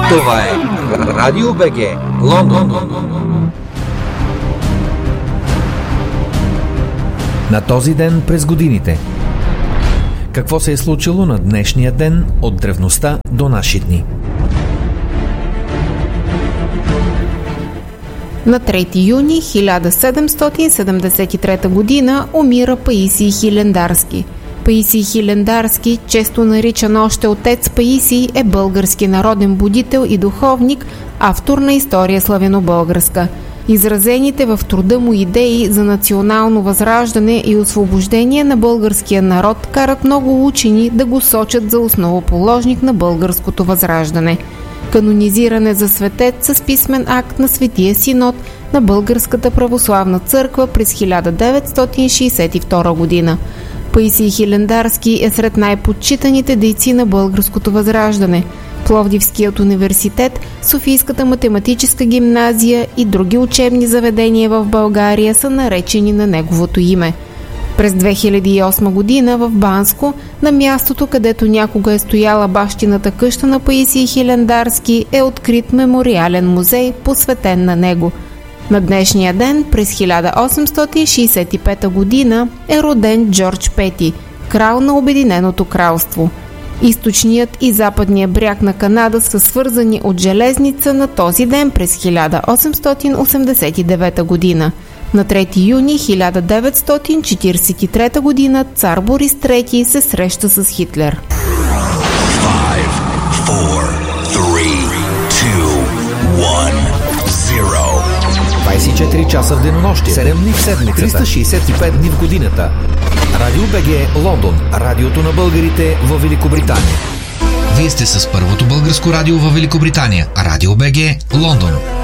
Това е Радио БГ Лондон. На този ден през годините. Какво се е случило на днешния ден от древността до наши дни? На 3 юни 1773 година умира Паисий Хилендарски. Паисий Хилендарски, често наричан още отец Паисий, е български народен будител и духовник, автор на история славяно-българска. Изразените в труда му идеи за национално възраждане и освобождение на българския народ карат много учени да го сочат за основоположник на българското възраждане. Канонизиране за светец с писмен акт на Светия Синод на Българската православна църква през 1962 година. Паисий Хилендарски е сред най-почитаните дейци на българското възраждане. Пловдивският университет, Софийската математическа гимназия и други учебни заведения в България са наречени на неговото име. През 2008 година в Банско, на мястото, където някога е стояла бащината къща на Паисий Хилендарски, е открит мемориален музей, посветен на него. На днешния ден, през 1865 година, е роден Джордж Пети, крал на Обединеното кралство. Източният и западния бряг на Канада са свързани от железница на този ден през 1889 година. На 3 юни 1943 година цар Борис III се среща с Хитлер. 5, 4, 3, 2, 1, 24 часа в денонощие, 7 дни в седмицата, 365 дни в годината. Радио БГ Лондон, радиото на българите в Великобритания. Вие сте с първото българско радио в Великобритания. Радио БГ Лондон.